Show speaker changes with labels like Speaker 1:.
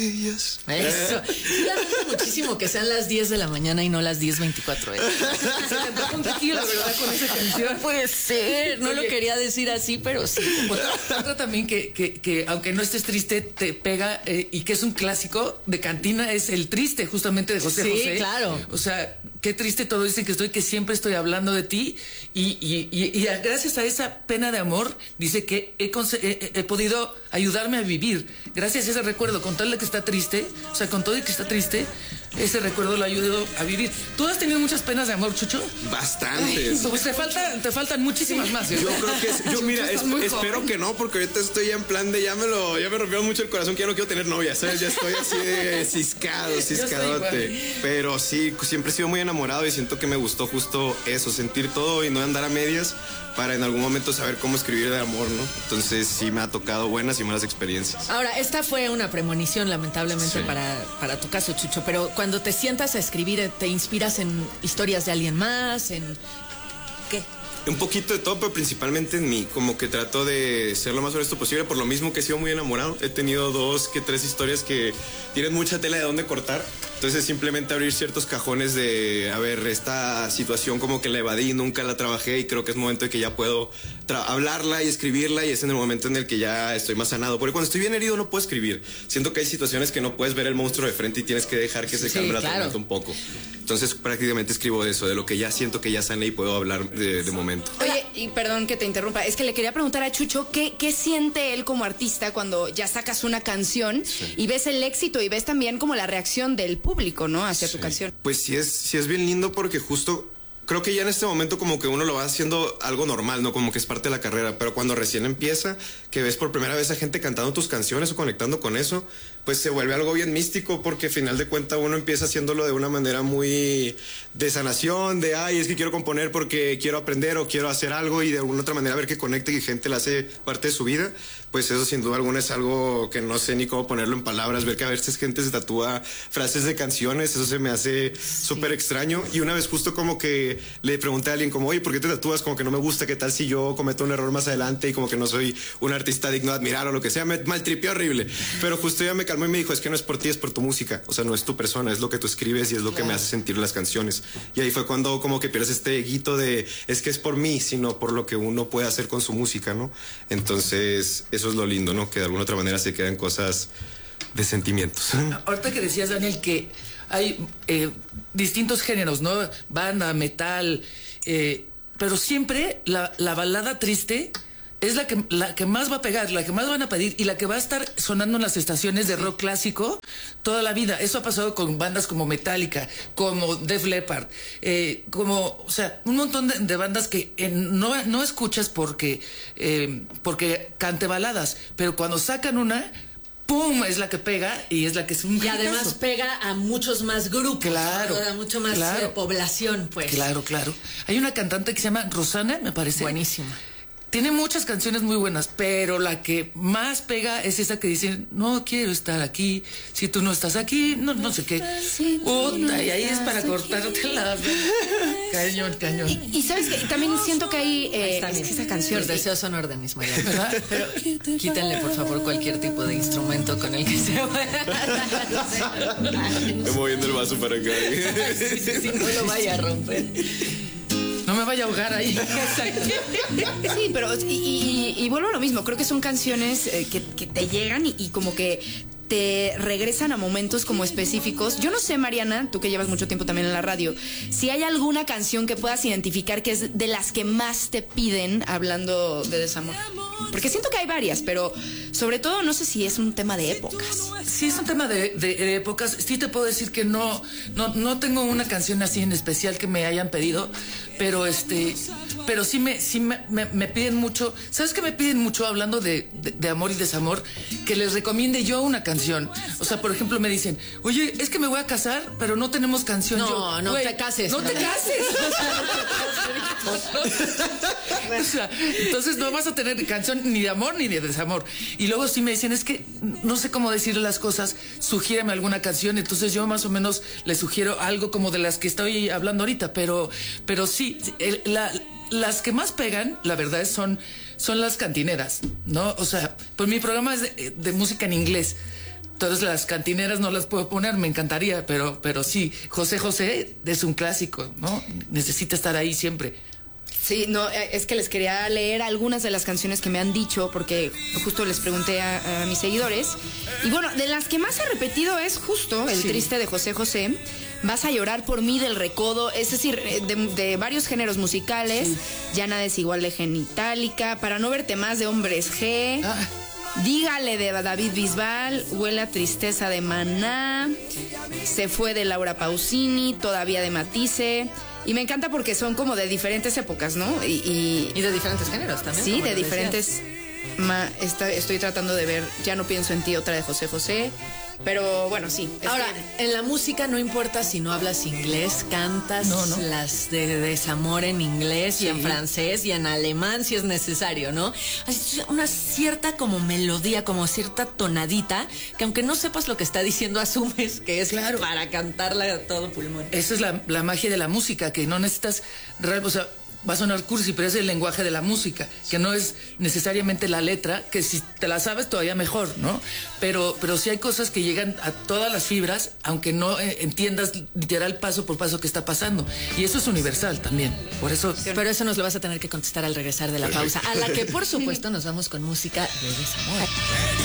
Speaker 1: Eso.
Speaker 2: Sí, lamento muchísimo que sean las 10 de la mañana y no las 10:24. Se me antoja un tequila, ¿verdad? Con esa canción. Puede ser. No lo quería decir así, pero sí.
Speaker 3: Otra también que aunque no estés triste, te pega y que es un clásico de cantina es El Triste, justamente de José José.
Speaker 2: Sí, claro.
Speaker 3: O sea, qué triste todo dicen que siempre estoy hablando de ti y gracias a esa pena de amor, dice que he podido ayudarme a vivir. Gracias a ese recuerdo, con tal de que está triste, o sea, con todo y que está triste, ese recuerdo lo ayudó a vivir. ¿Tú has tenido muchas penas de amor, Chucho?
Speaker 1: Bastantes.
Speaker 3: Pues te faltan muchísimas más.
Speaker 1: Yo creo que mira, espero que no, porque ahorita estoy ya en plan de ya me rompió mucho el corazón, que ya no quiero tener novia, ¿sabes? Ya estoy así de ciscadote. Pero sí, siempre he sido muy enamorado y siento que me gustó justo eso, sentir todo y no andar a medias para en algún momento saber cómo escribir de amor, ¿no? Entonces sí me ha tocado buenas y malas experiencias.
Speaker 2: Ahora, esta fue una premonición, lamentablemente,
Speaker 1: Sí.
Speaker 2: para tu caso, Chucho, pero cuando te sientas a escribir, ¿te inspiras en historias de alguien más? ¿En qué?
Speaker 1: Un poquito de todo, pero principalmente en mí. Como que trato de ser lo más honesto posible. Por lo mismo que he sido muy enamorado. He tenido 2 que 3 historias que tienen mucha tela de dónde cortar. Entonces simplemente abrir ciertos cajones de, a ver, esta situación como que la evadí, nunca la trabajé y creo que es momento de que ya puedo hablarla y escribirla, y es en el momento en el que ya estoy más sanado. Porque cuando estoy bien herido no puedo escribir. Siento que hay situaciones que no puedes ver el monstruo de frente y tienes que dejar que se calme la tormenta un poco. Entonces prácticamente escribo de eso, de lo que ya siento que ya sané y puedo hablar de momento.
Speaker 4: Oye, y perdón que te interrumpa, es que le quería preguntar a Chucho qué siente él como artista cuando ya sacas una canción y ves el éxito y ves también como la reacción del público, ¿no? Hacia tu canción.
Speaker 1: Pues sí es bien lindo, porque justo creo que ya en este momento como que uno lo va haciendo algo normal, ¿no? Como que es parte de la carrera, pero cuando recién empieza, que ves por primera vez a gente cantando tus canciones o conectando con eso, pues se vuelve algo bien místico, porque al final de cuentas uno empieza haciéndolo de una manera muy de sanación, de ay, es que quiero componer porque quiero aprender o quiero hacer algo, y de alguna otra manera ver que conecte y gente la hace parte de su vida. Pues eso sin duda alguna es algo que no sé ni cómo ponerlo en palabras. Ver que a veces gente se tatúa frases de canciones, eso se me hace súper extraño. Y una vez justo como que le pregunté a alguien como, oye, ¿por qué te tatúas? Como que no me gusta, ¿qué tal si yo cometo un error más adelante y como que no soy un artista digno de admirar o lo que sea? Me maltripió horrible. Pero justo ella me calmó y me dijo, es que no es por ti, es por tu música. O sea, no es tu persona, es lo que tú escribes y es lo que me hace sentir las canciones. Y ahí fue cuando como que pierdes este eguito de, es que es por mí, sino por lo que uno puede hacer con su música, ¿no? Entonces eso es lo lindo, ¿no? Que de alguna otra manera se quedan cosas de sentimientos.
Speaker 3: Ahorita que decías, Daniel, que hay distintos géneros, ¿no? Banda, metal, pero siempre la balada triste es la que más va a pegar, la que más van a pedir y la que va a estar sonando en las estaciones de rock clásico toda la vida. Eso ha pasado con bandas como Metallica, como Def Leppard, o sea, un montón de bandas que no escuchas porque cante baladas, pero cuando sacan una, ¡pum!, es la que pega y es la que es un
Speaker 2: Y además
Speaker 3: hitazo.
Speaker 2: pega a muchos más grupos,
Speaker 3: Claro,
Speaker 2: a mucho más población, pues.
Speaker 3: Claro. Hay una cantante que se llama Rosana, me parece.
Speaker 2: Buenísima.
Speaker 3: Tiene muchas canciones muy buenas, pero la que más pega es esa que dice, no quiero estar aquí, si tú no estás aquí, no sé qué. Puta, y ahí es para cortarte la... Cañón.
Speaker 4: Y sabes que también siento que hay
Speaker 2: Es
Speaker 4: que esa canción.
Speaker 2: Los deseos son órdenes, Mariana.
Speaker 3: ¿Verdad?
Speaker 2: Pero quítenle, por favor, cualquier tipo de instrumento con el que se
Speaker 1: Estoy moviendo el vaso para acá.
Speaker 2: sí, no lo vaya a romper.
Speaker 3: No me vaya a ahogar ahí.
Speaker 4: Sí, pero y vuelvo a lo mismo. Creo que son canciones que te llegan y como que te regresan a momentos como específicos. Yo no sé, Mariana, tú que llevas mucho tiempo también en la radio, si hay alguna canción que puedas identificar que es de las que más te piden hablando de desamor. Porque siento que hay varias, pero sobre todo no sé si es un tema de épocas.
Speaker 3: Sí, es un tema de épocas. Sí te puedo decir que no tengo una canción así en especial que me hayan pedido, pero sí me piden mucho. ¿Sabes qué me piden mucho hablando de amor y desamor? Que les recomiende yo una canción. O sea, por ejemplo, me dicen, oye, es que me voy a casar, pero no tenemos canción.
Speaker 2: No te cases.
Speaker 3: No te cases. O sea, entonces no vas a tener canción ni de amor ni de desamor. Y luego sí me dicen, es que no sé cómo decirle las cosas, sugiérame alguna canción. Entonces yo más o menos les sugiero algo como de las que estoy hablando ahorita, pero sí, las que más pegan, la verdad, son las cantineras, ¿no? O sea, pues mi programa es de música en inglés. todas las cantineras no las puedo poner, me encantaría, pero sí, José José es un clásico, ¿no? Necesita estar ahí siempre.
Speaker 4: Sí, no, es que les quería leer algunas de las canciones que me han dicho, porque justo les pregunté a mis seguidores. Y bueno, de las que más he repetido es justo El Triste de José José, Vas a llorar por mí del Recodo, es decir, de varios géneros musicales, Ya nada es igual de Genitalica, Para no verte más de Hombres G, Dígale de David Bisbal, Huele a tristeza de Maná, Se fue de Laura Pausini, Todavía de Matisse. Y me encanta porque son como de diferentes épocas, ¿no?
Speaker 2: Y de diferentes géneros también.
Speaker 4: Sí, de diferentes. Estoy tratando de ver Ya no pienso en ti, otra de José José. Pero bueno, sí.
Speaker 2: Ahora, en la música no importa si no hablas inglés, cantas las de desamor en inglés y en francés y en alemán si es necesario, ¿no? Hay una cierta como melodía, como cierta tonadita, que aunque no sepas lo que está diciendo, asumes que es para cantarla a todo pulmón.
Speaker 3: Esa es la magia de la música, que no necesitas, o sea, va a sonar cursi, pero es el lenguaje de la música, que no es necesariamente la letra, que si te la sabes todavía mejor, ¿no? Pero sí hay cosas que llegan a todas las fibras, aunque no entiendas literal paso por paso qué está pasando. Y eso es universal también, por eso...
Speaker 2: Pero eso nos lo vas a tener que contestar al regresar de la pausa, a la que por supuesto nos vamos con música de desamor.